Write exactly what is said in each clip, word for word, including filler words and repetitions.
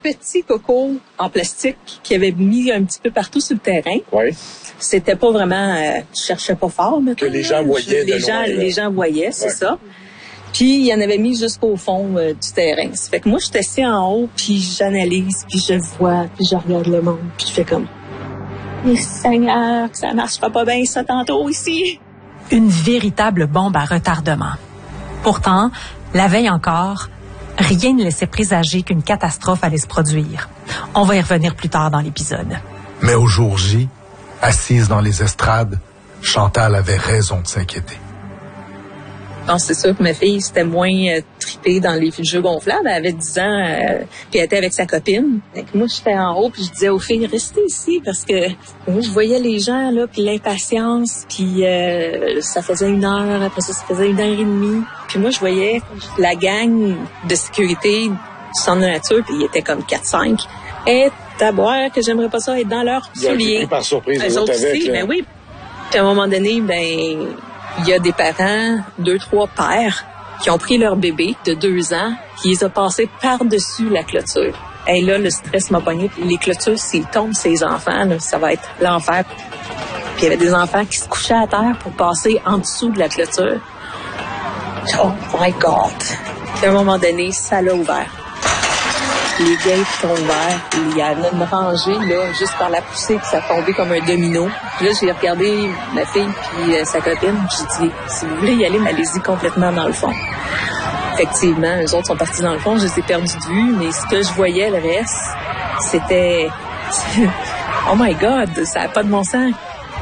Petits cocos en plastique qu'ils avaient mis un petit peu partout sur le terrain. Oui. C'était pas vraiment... Euh, je cherchais pas fort, mais que les gens voyaient les de gens, loin. Là. Les gens voyaient, c'est ouais. ça. Puis, il y en avait mis jusqu'au fond euh, du terrain. Ça fait que moi, je suis assis en haut, puis j'analyse, puis je vois, puis je regarde le monde, puis je fais comme... Mais Seigneur, que ça marchera pas bien ça tantôt ici. Une véritable bombe à retardement. Pourtant, la veille encore, rien ne laissait présager qu'une catastrophe allait se produire. On va y revenir plus tard dans l'épisode. Mais au jour J, assise dans les estrades, Chantal avait raison de s'inquiéter. Non, c'est sûr que ma fille, c'était moins euh, tripée dans les jeux gonflables. Elle avait dix ans, euh, puis elle était avec sa copine. Donc, moi, j'étais en haut, puis je disais aux filles, restez ici, parce que moi, je voyais les gens, là, puis l'impatience, puis euh, ça faisait une heure, après ça, ça faisait une heure et demie. Puis moi, je voyais la gang de sécurité du centre de nature, puis il était comme quatre cinq. Et à boire que j'aimerais pas ça être dans leur souliers. Par surprise, les autres aussi, ben oui. Puis à un moment donné, ben... il y a des parents, deux, trois pères, qui ont pris leur bébé de deux ans, qui les a passés par-dessus la clôture. Et là, le stress m'a pogné. Les clôtures, s'ils tombent, ces enfants, là, ça va être l'enfer. Puis il y avait des enfants qui se couchaient à terre pour passer en dessous de la clôture. Oh my God! Puis à un moment donné, ça l'a ouvert. Les gates sont ouverts. Il y avait une rangée, là, juste par la poussée, puis ça a tombé comme un domino. Puis là, j'ai regardé ma fille puis euh, sa copine. J'ai dit, si vous voulez y aller, allez-y complètement dans le fond. Effectivement, eux autres sont partis dans le fond. Je les ai perdus de vue, mais ce que je voyais, le reste, c'était... oh my God, ça n'a pas de bon sens.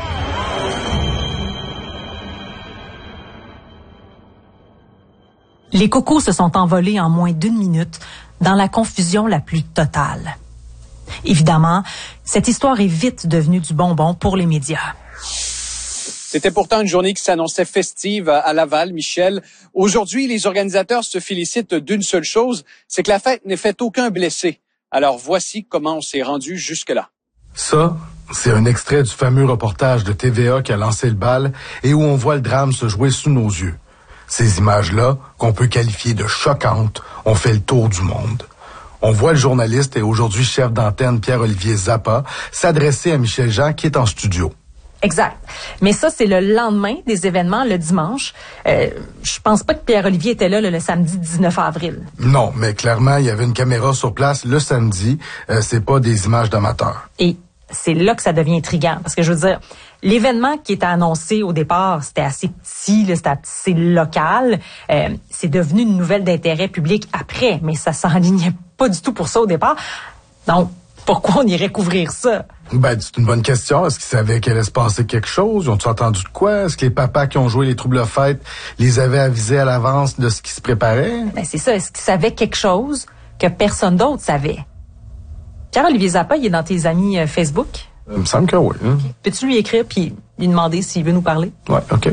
Les cocos se sont envolés en moins d'une minute dans la confusion la plus totale. Évidemment, cette histoire est vite devenue du bonbon pour les médias. C'était pourtant une journée qui s'annonçait festive à Laval, Michel. Aujourd'hui, les organisateurs se félicitent d'une seule chose, c'est que la fête n'ait fait aucun blessé. Alors voici comment on s'est rendu jusque-là. Ça, c'est un extrait du fameux reportage de T V A qui a lancé le bal et où on voit le drame se jouer sous nos yeux. Ces images-là, qu'on peut qualifier de choquantes, ont fait le tour du monde. On voit le journaliste et aujourd'hui chef d'antenne Pierre-Olivier Zappa s'adresser à Michel Jean qui est en studio. Exact. Mais ça, c'est le lendemain des événements, le dimanche. Euh, je pense pas que Pierre-Olivier était là le, le samedi dix-neuf avril. Non, mais clairement, il y avait une caméra sur place le samedi. Euh, c'est pas des images d'amateurs. Et c'est là que ça devient intriguant. Parce que je veux dire, l'événement qui était annoncé au départ, c'était assez petit, là, c'était assez local. Euh, c'est devenu une nouvelle d'intérêt public après, mais ça s'enlignait pas du tout pour ça au départ. Donc, pourquoi on irait couvrir ça? Ben, c'est une bonne question. Est-ce qu'ils savaient qu'il allait se passer quelque chose? Ils ont-ils entendu de quoi? Est-ce que les papas qui ont joué les troubles fêtes les avaient avisés à l'avance de ce qui se préparait? Ben, c'est ça. Est-ce qu'ils savaient quelque chose que personne d'autre savait? Pierre-Olivier Zappa, il est dans tes amis euh, Facebook? Il me semble que oui. Hein? Okay. Peux-tu lui écrire puis lui demander s'il veut nous parler? Ouais, OK.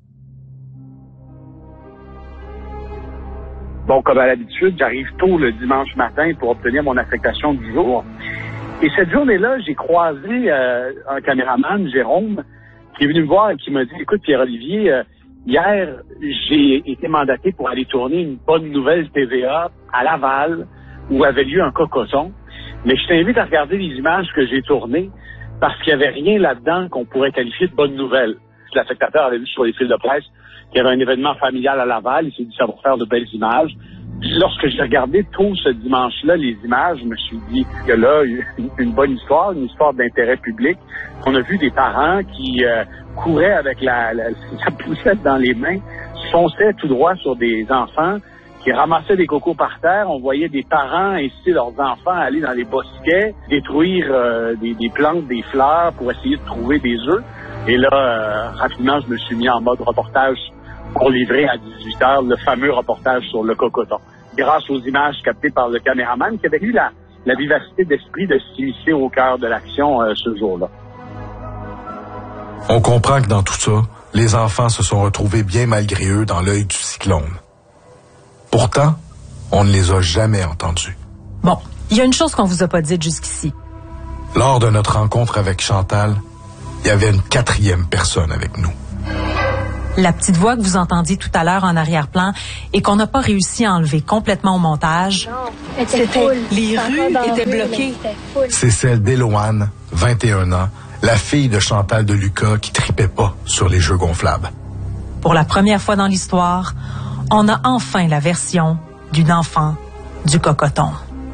Bon, comme à l'habitude, j'arrive tôt le dimanche matin pour obtenir mon affectation du jour. Et cette journée-là, j'ai croisé euh, un caméraman, Jérôme, qui est venu me voir et qui m'a dit, écoute, Pierre-Olivier, euh, hier, j'ai été mandaté pour aller tourner une bonne nouvelle T V A à Laval, où avait lieu un cocoton. Mais je t'invite à regarder les images que j'ai tournées parce qu'il n'y avait rien là-dedans qu'on pourrait qualifier de bonne nouvelle. L'affectateur avait vu sur les fils de presse qu'il y avait un événement familial à Laval. Il s'est dit ça va faire de belles images. Puis lorsque j'ai regardé tôt ce dimanche-là les images, je me suis dit que là, une, une bonne histoire, une histoire d'intérêt public. On a vu des parents qui euh, couraient avec la, la, la poussette dans les mains, fonçaient tout droit sur des enfants qui ramassaient des cocos par terre. On voyait des parents inciter leurs enfants à aller dans les bosquets, détruire euh, des, des plantes, des fleurs pour essayer de trouver des œufs. Et là, euh, rapidement, je me suis mis en mode reportage pour livrer à dix-huit heures le fameux reportage sur le cocoton. Grâce aux images captées par le caméraman qui avait eu la, la vivacité d'esprit de s'immiscer au cœur de l'action euh, ce jour-là. On comprend que dans tout ça, les enfants se sont retrouvés bien malgré eux dans l'œil du cyclone. Pourtant, on ne les a jamais entendus. Bon, il y a une chose qu'on vous a pas dite jusqu'ici. Lors de notre rencontre avec Chantal, il y avait une quatrième personne avec nous. La petite voix que vous entendiez tout à l'heure en arrière-plan et qu'on n'a pas réussi à enlever complètement au montage, c'était les rues étaient bloquées. C'est celle d'Éloane, vingt et un ans, la fille de Chantal de Lucas qui tripait pas sur les jeux gonflables. Pour la première fois dans l'histoire, on a enfin la version d'une enfant du cocoton.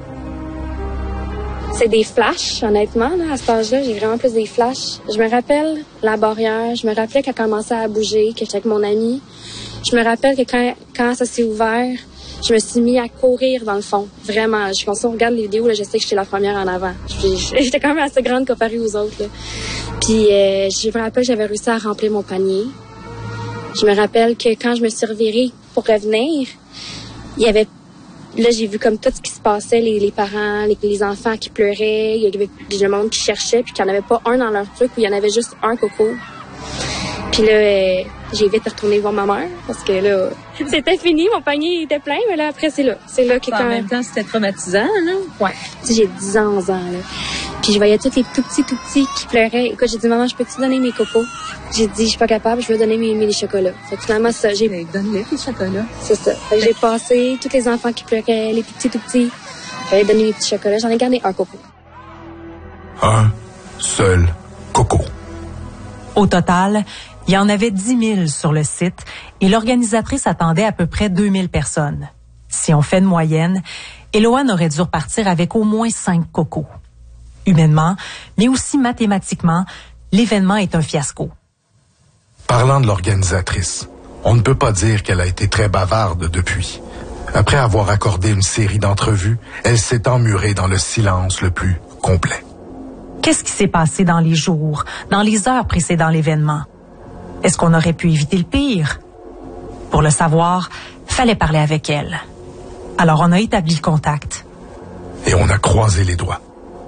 C'est des flashs, honnêtement, là, à cet âge-là, j'ai vraiment plus des flashs. Je me rappelle la barrière, je me rappelais qu'elle commençait à bouger, que j'étais avec mon ami. Je me rappelle que quand, quand ça s'est ouvert, je me suis mis à courir dans le fond. Vraiment, je, quand on regarde les vidéos, là, je sais que j'étais la première en avant. J'étais quand même assez grande comparée aux autres. Là. Puis euh, je me rappelle que j'avais réussi à remplir mon panier. Je me rappelle que quand je me suis revirée pour revenir, il y avait... Là, j'ai vu comme tout ce qui se passait, les, les parents, les, les enfants qui pleuraient, il y avait du monde qui cherchait, puis qu'il n'y en avait pas un dans leur truc, où il y en avait juste un coco. Puis là, euh, j'ai vite retourné voir ma mère, parce que là, c'était fini, mon panier était plein, mais là, après, c'est là. C'est là que En quand... même temps, c'était traumatisant, là. Ouais. Tu sais, j'ai dix ans, onze ans, là. Puis je voyais tous les tout petits, tout petits qui pleuraient. Écoute, j'ai dit, maman, je peux-tu donner mes cocos? J'ai dit, je suis pas capable, je veux donner mes, mes chocolats. Fait que finalement, ça, j'ai... Donne-les, les chocolats. C'est ça. Fait que j'ai passé tous les enfants qui pleuraient, les petits, tout petits. J'allais donner mes petits chocolats. J'en ai gardé un coco. Un seul coco. Au total, il y en avait dix mille sur le site et l'organisatrice attendait à peu près deux mille personnes. Si on fait une moyenne, Éloane aurait dû repartir avec au moins cinq cocos. Humainement, mais aussi mathématiquement, l'événement est un fiasco. Parlant de l'organisatrice, on ne peut pas dire qu'elle a été très bavarde depuis. Après avoir accordé une série d'entrevues, elle s'est emmurée dans le silence le plus complet. Qu'est-ce qui s'est passé dans les jours, dans les heures précédant l'événement? Est-ce qu'on aurait pu éviter le pire? Pour le savoir, fallait parler avec elle. Alors on a établi le contact. Et on a croisé les doigts.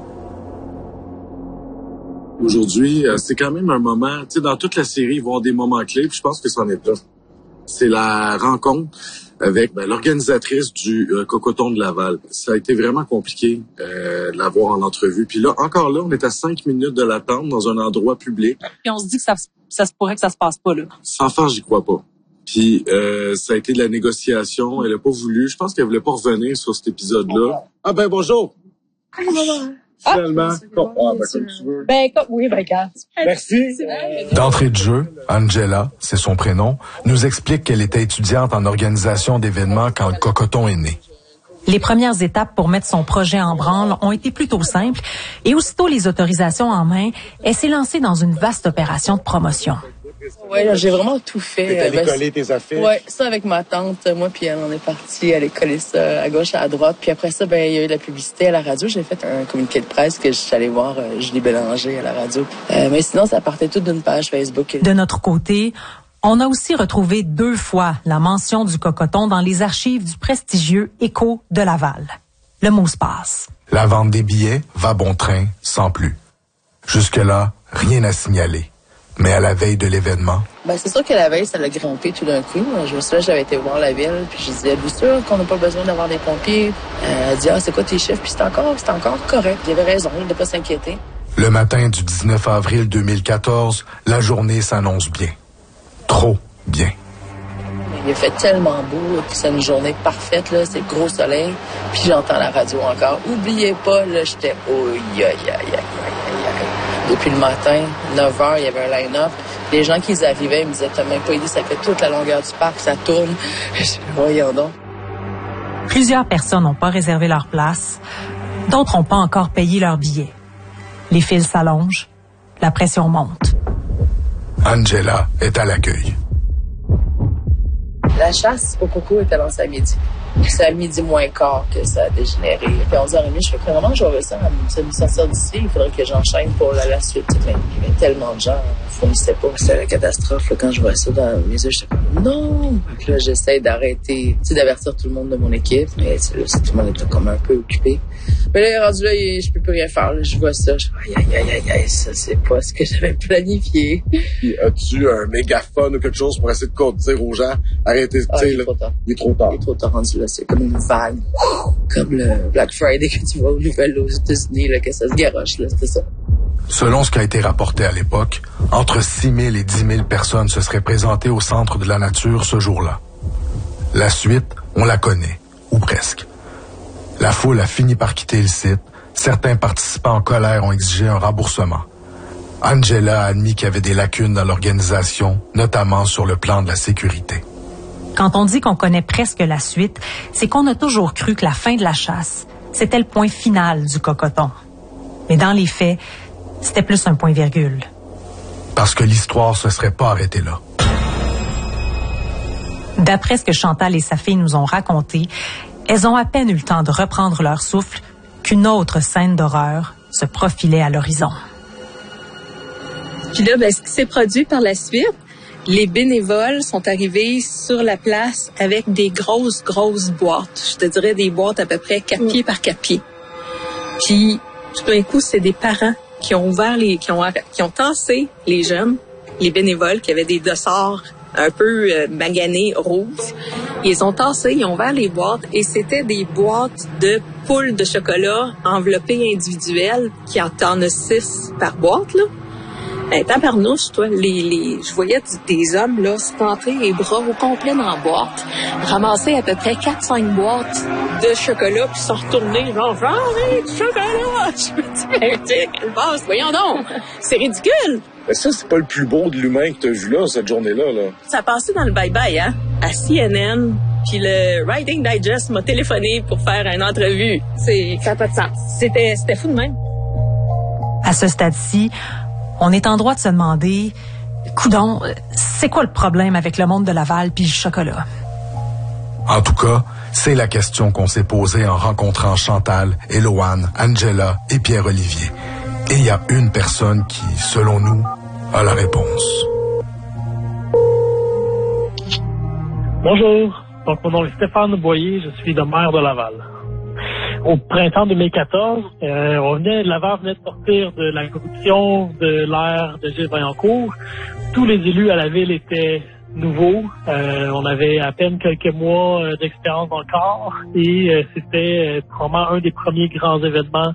Aujourd'hui, euh, c'est quand même un moment, tu sais, dans toute la série, il va y avoir des moments clés, puis je pense que c'en est là. C'est la rencontre avec ben, l'organisatrice du euh, Cocoton de Laval. Ça a été vraiment compliqué euh, de l'avoir en entrevue. Puis là, encore là, on est à cinq minutes de l'attente dans un endroit public. Puis on se dit que ça, ça se pourrait que ça se passe pas là. Sans faire, j'y crois pas. Puis euh, ça a été de la négociation. Elle a pas voulu. Je pense qu'elle voulait pas revenir sur cet épisode-là. Ah ben bonjour! Finalement, ah, bon, ah, ben, comme tu veux. Ben, comme, oui, ben, regarde. Merci. D'entrée de jeu, Angela, c'est son prénom, nous explique qu'elle était étudiante en organisation d'événements quand le Cocoton est né. Les premières étapes pour mettre son projet en branle ont été plutôt simples et aussitôt les autorisations en main, elle s'est lancée dans une vaste opération de promotion. Oui, j'ai vraiment tout fait. T'es allé ben, coller tes affaires? Oui, ça avec ma tante, moi puis elle, on est parti aller coller ça à gauche, à droite. Puis après ça, ben il y a eu de la publicité à la radio. J'ai fait un communiqué de presse que je suis allée voir euh, Julie Bélanger à la radio. Euh, mais sinon, ça partait tout d'une page Facebook. De notre côté, on a aussi retrouvé deux fois la mention du Cocoton dans les archives du prestigieux Écho de Laval. Le mot se passe. La vente des billets va bon train, sans plus. Jusque-là, rien à signaler. Mais à la veille de l'événement... Ben, c'est sûr que la veille, ça l'a grimpé tout d'un coup. Je me souviens, j'avais été voir la ville, puis je disais, êtes-vous sûr qu'on n'a pas besoin d'avoir des pompiers? Euh, elle dit, ah, c'est quoi tes chiffres? Puis c'est encore, c'est encore correct. Il avait raison de ne pas s'inquiéter. Le matin du dix-neuf avril deux mille quatorze, la journée s'annonce bien. Trop bien. Il a fait tellement beau, que c'est une journée parfaite, là, c'est le gros soleil. Puis j'entends la radio encore. Oubliez pas, là, j'étais, oh, aïe, aïe, aïe, aïe, aïe. Depuis le matin, neuf heures, il y avait un line-up. Les gens qui arrivaient, ils me disaient, t'as même pas idée, ça fait toute la longueur du parc, ça tourne. Je dis, voyons donc. Plusieurs personnes n'ont pas réservé leur place. D'autres n'ont pas encore payé leur billet. Les files s'allongent. La pression monte. Angela est à l'accueil. La chasse au coco était lancée à midi. C'est à midi moins quart que ça a dégénéré. Puis à onze heures trente, je fais que vraiment, je vais ça, ça me sortir d'ici. Il faudrait que j'enchaîne pour la, la suite. Mais il y avait tellement de gens, ne fournissait pas. C'était la catastrophe. Là, quand je vois ça dans mes yeux, j'étais comme non! Donc là, j'essaie d'arrêter, tu sais, d'avertir tout le monde de mon équipe. Mais là, tout le monde était comme un peu occupé. Mais là, rendu là, je peux plus rien faire. Là, je vois ça. Je fais aïe, aïe, aïe, aïe, ça, c'est pas ce que j'avais planifié. Puis, as-tu un mégaphone ou quelque chose pour essayer de dire aux gens, arrêtez, ah, tu sais, il est là. trop tard. Il est trop tard. Il est trop tard rendu là. C'est comme une vague. Comme le Black Friday que tu vois aux nouvelles aux États-Unis, là, que ça se garoche, là. C'était ça. Selon ce qui a été rapporté à l'époque, Entre six mille et dix mille personnes se seraient présentées au Centre de la nature ce jour-là. La suite, on la connaît, ou presque. La foule a fini par quitter le site. Certains participants en colère ont exigé un remboursement. Angela a admis qu'il y avait des lacunes dans l'organisation, notamment sur le plan de la sécurité. Quand on dit qu'on connaît presque la suite, c'est qu'on a toujours cru que la fin de la chasse, c'était le point final du cocoton. Mais dans les faits, c'était plus un point-virgule. Parce que l'histoire se serait pas arrêtée là. D'après ce que Chantal et sa fille nous ont raconté, elles ont à peine eu le temps de reprendre leur souffle qu'une autre scène d'horreur se profilait à l'horizon. Puis là, ben, ce qui s'est produit par la suite, les bénévoles sont arrivés sur la place avec des grosses, grosses boîtes. Je te dirais des boîtes à peu près quatre pieds par quatre pieds. Puis, tout d'un coup, c'est des parents qui ont ouvert les, qui ont, qui ont tassé les jeunes, les bénévoles qui avaient des dossards un peu euh, maganés, rouges. Ils ont tassé, ils ont ouvert les boîtes et c'était des boîtes de poules de chocolat enveloppées individuelles qui en t'en a six par boîte, là. Ben, tabarnouche, toi, les, les, je voyais des hommes, là, se planter les bras au complet dans la boîte, ramasser à peu près quatre cinq boîtes de chocolat, puis se retourner, genre, j'en du chocolat! Je me dis, mais quelle base, voyons donc! C'est ridicule! Mais ça, c'est pas le plus beau de l'humain que t'as vu là, cette journée-là, là. Ça passait dans le bye-bye, hein, à C N N, puis le Writing Digest m'a téléphoné pour faire une entrevue. C'est, ça n'a pas de sens. C'était, c'était fou de même. À ce stade-ci, on est en droit de se demander, coudonc, c'est quoi le problème avec le monde de Laval puis le chocolat? En tout cas, c'est la question qu'on s'est posée en rencontrant Chantal, Éloane, Angela et Pierre-Olivier. Et il y a une personne qui, selon nous, a la réponse. Bonjour, donc mon nom est Stéphane Boyer, je suis le maire de Laval. Au printemps deux mille quatorze, euh, on venait, Laval venait de sortir de la corruption de l'ère de Gilles Vaillancourt. Tous les élus à la ville étaient nouveaux. Euh, on avait à peine quelques mois euh, d'expérience encore et euh, c'était euh, probablement un des premiers grands événements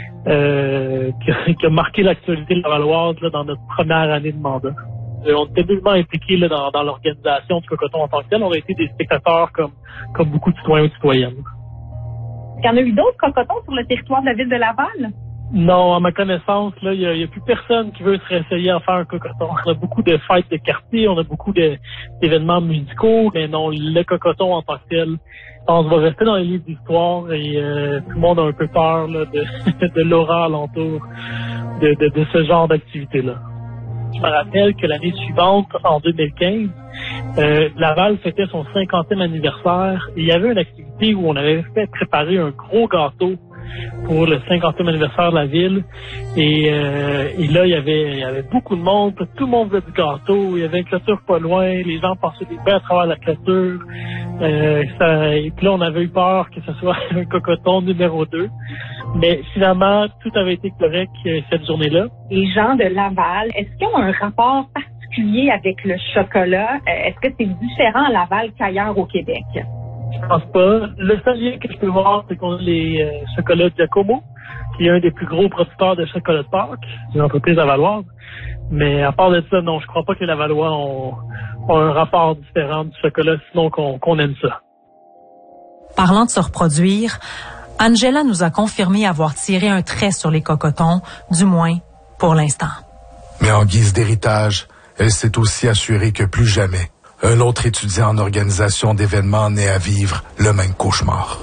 euh, qui, a, qui a marqué l'actualité lavalloise là, dans notre première année de mandat. Euh, on était nullement impliqués là, dans, dans l'organisation du cocoton en tant que tel. On a été des spectateurs comme, comme beaucoup de citoyens ou citoyennes. Il y en a eu d'autres cocotons sur le territoire de la ville de Laval? Non, à ma connaissance, là, il y a, y a plus personne qui veut se réessayer à faire un cocoton. On a beaucoup de fêtes de quartier, on a beaucoup de, d'événements musicaux, mais non, le cocoton en tant que tel, on va rester dans les livres d'histoire et euh, tout le monde a un peu peur là, de, de l'aura alentour de, de, de ce genre d'activité-là. Je me rappelle que l'année suivante, en deux mille quinze, euh, Laval fêtait son cinquantième anniversaire et il y avait une activité où on avait fait préparer un gros gâteau pour le cinquantième anniversaire de la ville. Et, euh, et là, il y avait il y avait beaucoup de monde. Tout le monde voulait du gâteau. Il y avait une clôture pas loin. Les gens passaient des bains à travers la clôture. Euh, ça, et puis là, on avait eu peur que ce soit un cocoton numéro deux. Mais finalement, tout avait été correct euh, cette journée-là. Les gens de Laval, est-ce qu'ils ont un rapport particulier avec le chocolat? Euh, est-ce que c'est différent à Laval qu'ailleurs au Québec? Je pense pas. Le seul lien que je peux voir, c'est qu'on a les euh, chocolats Giacomo, qui est un des plus gros producteurs de chocolat de Pâques, une entreprise lavalloise. Mais à part de ça, non, je crois pas que les Lavallois ont, ont un rapport différent du chocolat, sinon qu'on, qu'on aime ça. Parlant de se reproduire, Angela nous a confirmé avoir tiré un trait sur les cocotons, du moins pour l'instant. Mais en guise d'héritage, elle s'est aussi assurée que plus jamais un autre étudiant en organisation d'événements n'ait à vivre le même cauchemar.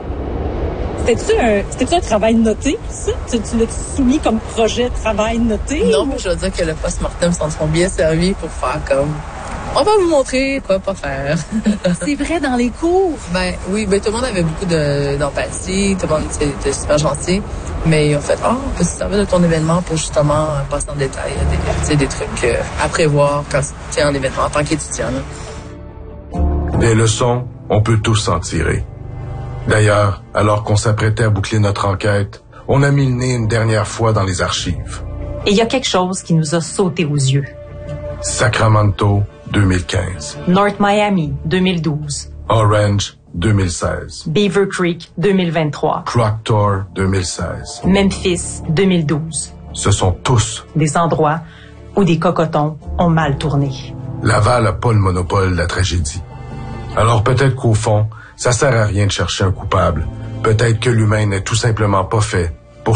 C'était-tu un, c'était-tu un travail noté, ça? Tu, tu l'as soumis comme projet de travail noté? Non, ou... mais je veux dire que le post-mortem s'en sont bien servis pour faire comme... On va vous montrer quoi pas faire. C'est vrai, dans les cours? Ben oui, ben tout le monde avait beaucoup de, d'empathie, tout le monde était super gentil, mais ils ont fait « Ah, oh, on peut se servir de ton événement pour justement passer en détail des, des trucs euh, à prévoir quand tu es en événement en tant qu'étudiant. » Des leçons, on peut tous s'en tirer. D'ailleurs, alors qu'on s'apprêtait à boucler notre enquête, on a mis le nez une dernière fois dans les archives. Et il y a quelque chose qui nous a sauté aux yeux. Sacramento, deux mille quinze. North Miami, deux mille douze. Orange, deux mille seize. Beaver Creek, deux mille vingt-trois. Proctor, deux mille seize. Memphis, deux mille douze. Ce sont tous des endroits où des cocotons ont mal tourné. Laval n'a pas le monopole de la tragédie. Alors peut-être qu'au fond, ça sert à rien de chercher un coupable. Peut-être que l'humain n'est tout simplement pas fait